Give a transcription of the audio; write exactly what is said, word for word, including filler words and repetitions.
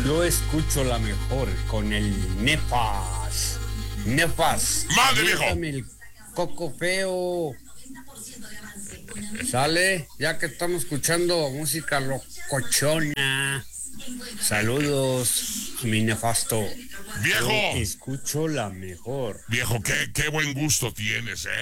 Yo escucho la mejor con el Nefas. Nefas. ¡Madre, viejo! Quítame el coco feo. Sale, ya que estamos escuchando música locochona. Saludos, mi nefasto. ¡Viejo! Yo escucho la mejor. Viejo, qué, qué buen gusto tienes, ¿eh?